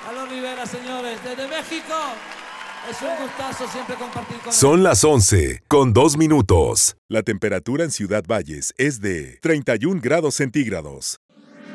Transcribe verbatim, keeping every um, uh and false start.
Carlos Rivera, señores, desde México. Es un gustazo siempre compartir con él. Son las once, con dos minutos. La temperatura en Ciudad Valles es de treinta y un grados centígrados.